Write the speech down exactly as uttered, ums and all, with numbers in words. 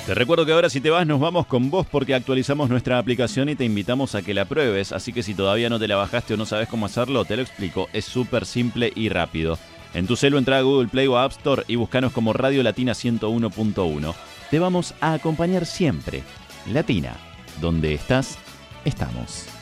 Te recuerdo que ahora si te vas nos vamos con vos porque actualizamos nuestra aplicación y te invitamos a que la pruebes, así que si todavía no te la bajaste o no sabes cómo hacerlo, te lo explico, es súper simple y rápido. En tu celu entra a Google Play o App Store y búscanos como Radio Latina ciento uno punto uno. Te vamos a acompañar siempre. Latina, donde estás, estamos.